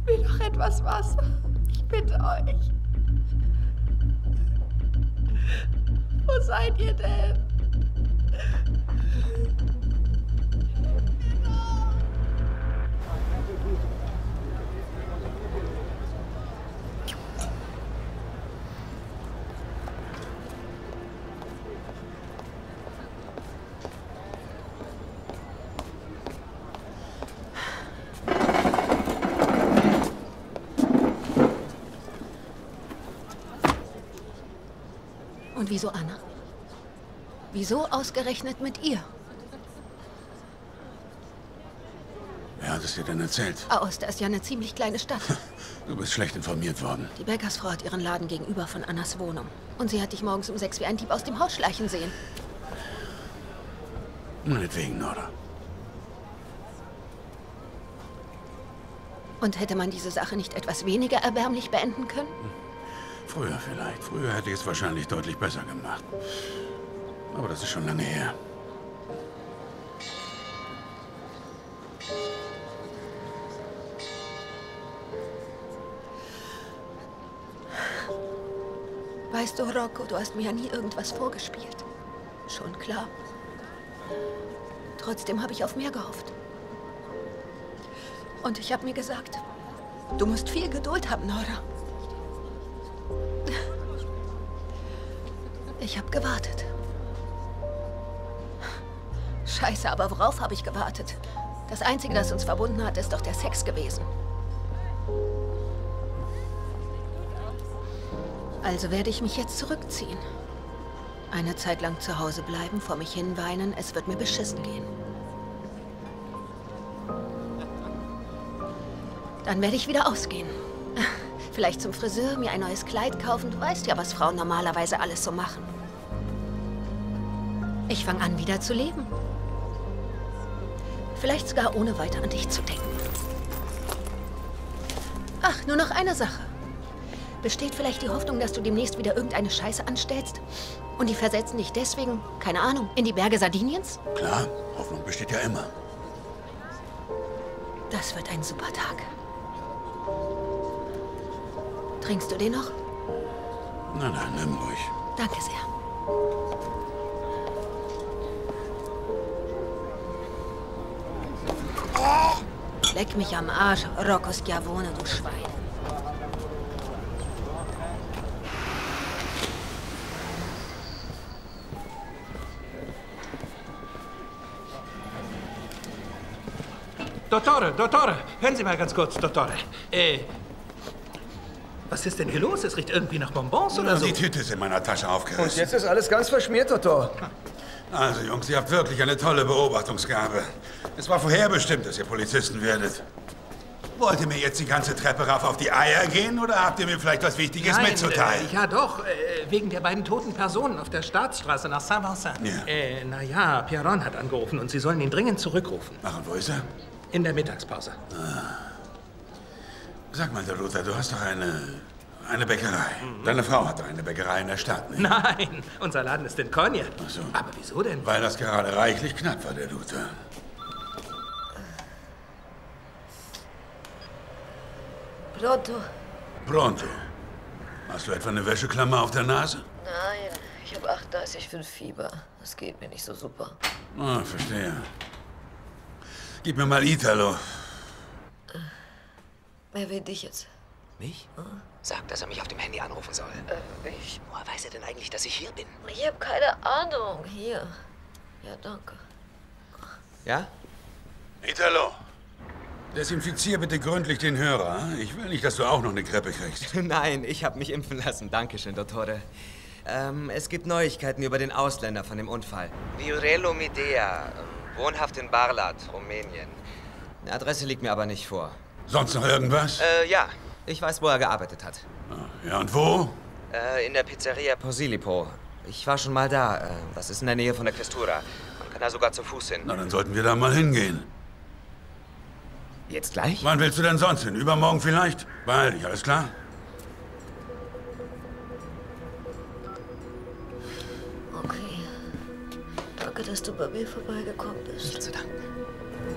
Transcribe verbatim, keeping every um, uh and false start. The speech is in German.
will noch etwas Wasser. Ich bitte euch. Wo seid ihr denn? Und wieso Anna? Wieso ausgerechnet mit ihr? Wer hat es dir denn erzählt? Aosta ist ja eine ziemlich kleine Stadt. Du bist schlecht informiert worden. Die Bäckersfrau hat ihren Laden gegenüber von Annas Wohnung. Und sie hat dich morgens um sechs wie ein Dieb aus dem Haus schleichen sehen. Meinetwegen, Nora. Und hätte man diese Sache nicht etwas weniger erbärmlich beenden können? Früher vielleicht. Früher hätte ich es wahrscheinlich deutlich besser gemacht. Aber das ist schon lange her. Weißt du, Rocco, du hast mir ja nie irgendwas vorgespielt. Schon klar. Trotzdem habe ich auf mehr gehofft. Und ich habe mir gesagt, du musst viel Geduld haben, Nora. Ich habe gewartet. Scheiße, aber worauf habe ich gewartet? Das Einzige, das uns verbunden hat, ist doch der Sex gewesen. Also werde ich mich jetzt zurückziehen. Eine Zeit lang zu Hause bleiben, vor mich hin weinen, es wird mir beschissen gehen. Dann werde ich wieder ausgehen. Vielleicht zum Friseur, mir ein neues Kleid kaufen. Du weißt ja, was Frauen normalerweise alles so machen. Ich fange an, wieder zu leben. Vielleicht sogar ohne weiter an dich zu denken. Ach, nur noch eine Sache. Besteht vielleicht die Hoffnung, dass du demnächst wieder irgendeine Scheiße anstellst? Und die versetzen dich deswegen, keine Ahnung, in die Berge Sardiniens? Klar, Hoffnung besteht ja immer. Das wird ein super Tag. Trinkst du den noch? Nein, nein, nimm ruhig. Danke sehr. Leck mich am Arsch, Rocco Schiavone, du Schwein. Dottore, Dottore, hören Sie mal ganz kurz, Dottore. Äh, was ist denn hier los? Es riecht irgendwie nach Bonbons oder Na, so. die Tüte ist in meiner Tasche aufgerissen. Und jetzt ist alles ganz verschmiert, Doktor. Also, Jungs, ihr habt wirklich eine tolle Beobachtungsgabe. Es war vorherbestimmt, dass ihr Polizisten werdet. Wollt ihr mir jetzt die ganze Treppe rauf auf die Eier gehen oder habt ihr mir vielleicht was Wichtiges Nein, mitzuteilen? Äh, ja doch, äh, wegen der beiden toten Personen auf der Staatsstraße nach Saint-Vincent. Ja. Äh, naja, Pierron hat angerufen und Sie sollen ihn dringend zurückrufen. Ach, und wo ist er? In der Mittagspause. Ah. Sag mal, Luther, du hast doch eine, eine Bäckerei. Mhm. Deine Frau hat doch eine Bäckerei in der Stadt, nicht? Nein, unser Laden ist in Konya. Ach so. Aber wieso denn? Weil das gerade reichlich knapp war, der Luther. Pronto. Pronto. Hast du etwa eine Wäscheklammer auf der Nase? Nein, ich habe achtunddreißig Komma fünf Fieber. Das geht mir nicht so super. Ah, verstehe. Gib mir mal Italo. Wer will dich jetzt? Mich? Sag, dass er mich auf dem Handy anrufen soll. Äh, ich? Woher weiß er denn eigentlich, dass ich hier bin? Ich habe keine Ahnung. Hier. Ja, danke. Ja? Italo. Desinfizier bitte gründlich den Hörer. Ich will nicht, dass du auch noch eine Grippe kriegst. Nein, ich habe mich impfen lassen. Dankeschön, Dottore. Ähm, es gibt Neuigkeiten über den Ausländer von dem Unfall. Viorello Medea, ähm, wohnhaft in Barlat, Rumänien. Die Adresse liegt mir aber nicht vor. Sonst noch irgendwas? Äh, ja. Ich weiß, wo er gearbeitet hat. Ja, und wo? Äh, in der Pizzeria Posilipo. Ich war schon mal da. Äh, das ist in der Nähe von der Questura. Man kann da sogar zu Fuß hin. Na, dann sollten wir da mal hingehen. Jetzt gleich? Wann willst du denn sonst hin? Übermorgen vielleicht? Beeil dich, alles klar? Okay. Danke, dass du bei mir vorbeigekommen bist. Nicht zu danken.